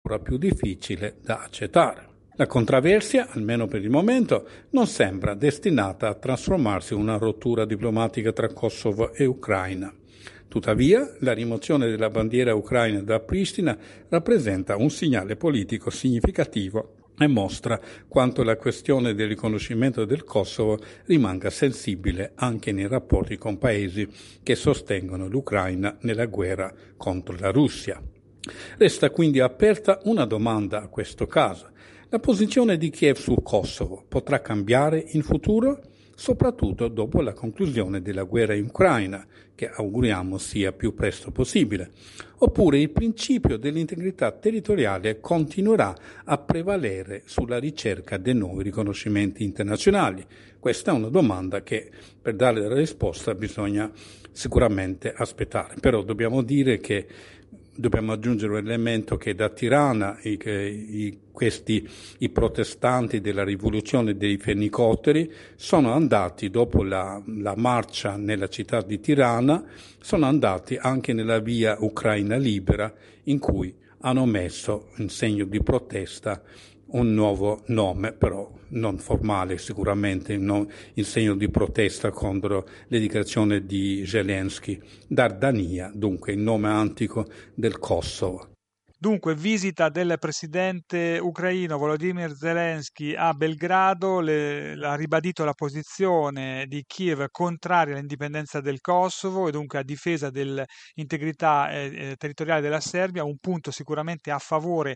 ancora più difficile da accettare. La controversia, almeno per il momento, non sembra destinata a trasformarsi in una rottura diplomatica tra Kosovo e Ucraina. Tuttavia, la rimozione della bandiera ucraina da Pristina rappresenta un segnale politico significativo e mostra quanto la questione del riconoscimento del Kosovo rimanga sensibile anche nei rapporti con paesi che sostengono l'Ucraina nella guerra contro la Russia. Resta quindi aperta una domanda a questo caso. La posizione di Kiev sul Kosovo potrà cambiare in futuro, soprattutto dopo la conclusione della guerra in Ucraina, che auguriamo sia più presto possibile, oppure il principio dell'integrità territoriale continuerà a prevalere sulla ricerca dei nuovi riconoscimenti internazionali. Questa è una domanda che per dare la risposta bisogna sicuramente aspettare, però dobbiamo dire che dobbiamo aggiungere un elemento che da Tirana i protestanti della rivoluzione dei fenicotteri sono andati, dopo la marcia nella città di Tirana, sono andati anche nella via Ucraina libera, in cui hanno messo in segno di protesta un nuovo nome, però non formale sicuramente, in segno di protesta contro le dichiarazioni di Zelensky. Dardania, dunque il nome antico del Kosovo. Dunque, visita del presidente ucraino Volodymyr Zelensky a Belgrado, ha ribadito la posizione di Kiev contraria all'indipendenza del Kosovo e dunque a difesa dell'integrità territoriale della Serbia, un punto sicuramente a favore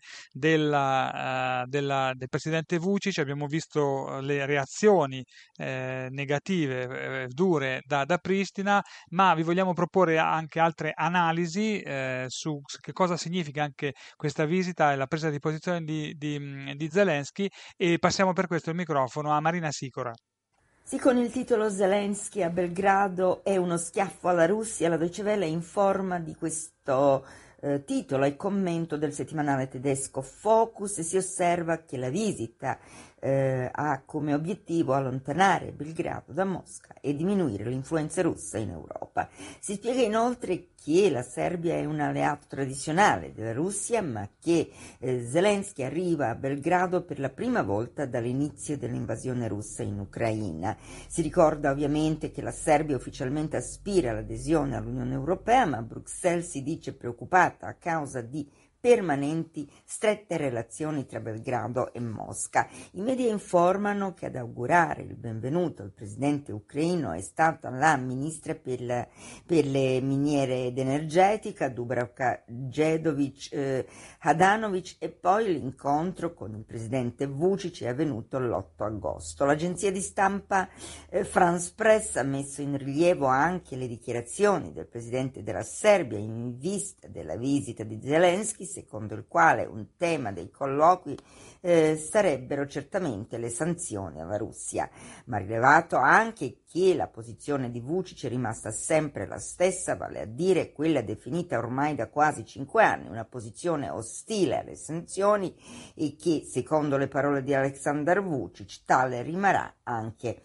del presidente Vučić. Abbiamo visto le reazioni negative, dure da Pristina, ma vi vogliamo proporre anche altre analisi su che cosa significa anche questa visita e la presa di posizione di Zelensky, e passiamo per questo il microfono a Marina Sicora. Sì, con il titolo Zelensky a Belgrado è uno schiaffo alla Russia, la Deutsche Welle informa di questo titolo e commento del settimanale tedesco Focus, e si osserva che la visita ha come obiettivo allontanare Belgrado da Mosca e diminuire l'influenza russa in Europa. Si spiega inoltre che la Serbia è un alleato tradizionale della Russia, ma che Zelensky arriva a Belgrado per la prima volta dall'inizio dell'invasione russa in Ucraina. Si ricorda ovviamente che la Serbia ufficialmente aspira all'adesione all'Unione Europea, ma Bruxelles si dice preoccupata a causa di permanenti strette relazioni tra Belgrado e Mosca. I media informano che ad augurare il benvenuto al presidente ucraino è stata la ministra per le miniere ed energetica Dubravka Hadanovic, e poi l'incontro con il presidente Vučić è avvenuto l'8 agosto. L'agenzia di stampa France Press ha messo in rilievo anche le dichiarazioni del presidente della Serbia in vista della visita di Zelensky, secondo il quale un tema dei colloqui sarebbero certamente le sanzioni alla Russia, ma rilevato anche che la posizione di Vučić è rimasta sempre la stessa, vale a dire quella definita ormai da quasi 5 anni, una posizione ostile alle sanzioni, e che, secondo le parole di Aleksandar Vučić, tale rimarrà anche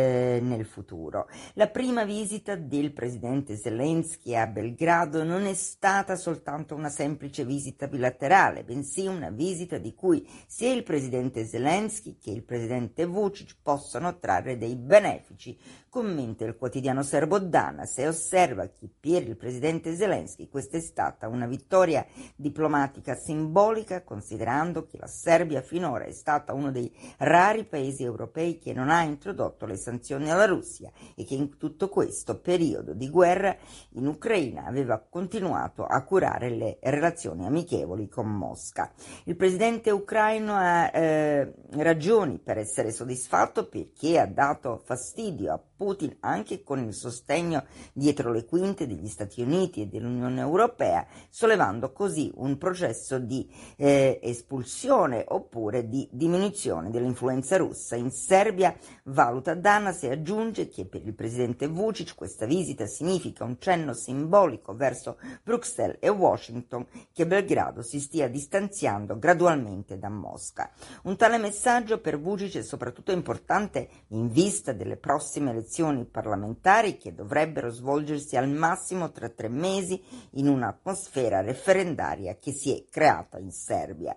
nel futuro. La prima visita del presidente Zelensky a Belgrado non è stata soltanto una semplice visita bilaterale, bensì una visita di cui sia il presidente Zelensky che il presidente Vučić possono trarre dei benefici, commenta il quotidiano serbo Danas, e osserva che per il presidente Zelensky questa è stata una vittoria diplomatica simbolica, considerando che la Serbia finora è stata uno dei rari paesi europei che non ha introdotto le sanzioni alla Russia e che in tutto questo periodo di guerra in Ucraina aveva continuato a curare le relazioni amichevoli con Mosca. Il presidente ucraino ha ragioni per essere soddisfatto, perché ha dato fastidio a Putin anche con il sostegno dietro le quinte degli Stati Uniti e dell'Unione Europea, sollevando così un processo di espulsione oppure di diminuzione dell'influenza russa in Serbia, valuta Danas, e aggiunge che per il presidente Vučić questa visita significa un cenno simbolico verso Bruxelles e Washington che Belgrado si stia distanziando gradualmente da Mosca. Un tale messaggio per Vučić è soprattutto importante in vista delle prossime elezioni parlamentari che dovrebbero svolgersi al massimo tra 3 mesi in un'atmosfera referendaria che si è creata in Serbia.